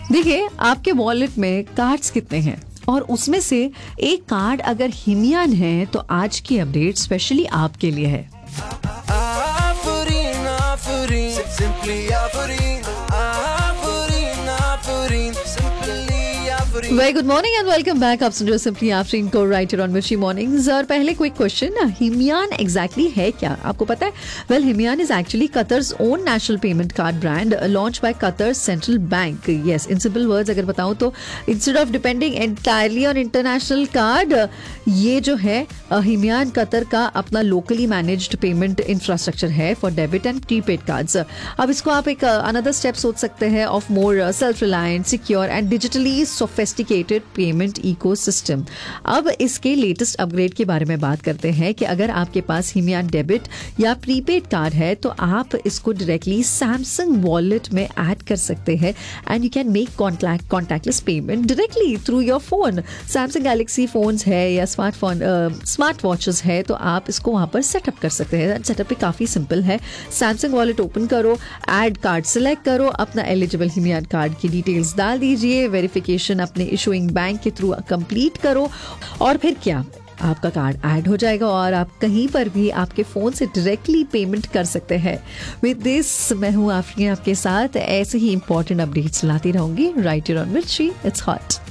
देखिए, आपके वॉलेट में कार्ड्स कितने हैं और उसमें से एक कार्ड अगर हिमियन है तो आज की अपडेट स्पेशली आपके लिए है। Afurine, Afurine, simply Afurine, Afurine, Afurine, simply Afurine. Very good morning and welcome back. आप सुन रहे हो सिंपली आफ्रीन को राइट ऑन मिर्ची मॉर्निंग्स। और पहले क्विक क्वेश्चन, हिमियन एग्जैक्टली है क्या, आपको पता है? Well, हिमियन is actually Qatar's own national payment card brand launch by Qatar central bank. Yes, in simple words अगर बताऊं तो instead of depending entirely on international card, ये जो है हिमियन कतर का अपना लोकली मैनेज्ड पेमेंट इंफ्रास्ट्रक्चर है for debit and prepaid cards. अब इसको आप एक अनदर स्टेप सोच सकते हैं of more self reliant, secure and digitally sophisticated payment ecosystem. अब इसके लेटेस्ट अपग्रेड के बारे में बात करते हैं कि अगर आपके पास हिमियन डेबिट या प्रीपेड कार्ड है तो आप इसको डायरेक्टली सैमसंग वॉलेट में ऐड कर सकते हैं and you can make contactless payment directly through your phone. Samsung Galaxy phones है या स्मार्ट वॉचेस है तो आप इसको वहां पर सेटअप कर सकते हैं। सेटअप भी काफी सिंपल है। सैमसंग वॉलेट ओपन करो, ऐड कार्ड सिलेक्ट करो, अपना एलिजिबल हिमियन कार्ड की डिटेल्स डाल दीजिए, वेरिफिकेशन अपने इशूइंग बैंक के थ्रू कंप्लीट करो और फिर क्या, आपका कार्ड ऐड हो जाएगा और आप कहीं पर भी आपके फोन से डायरेक्टली पेमेंट कर सकते हैं। विद दिस मैं हूं आफरीन आपके साथ, ऐसे ही इंपॉर्टेंट अपडेट्स लाती रहूंगी राइट ऑन मिर्ची। It's hot.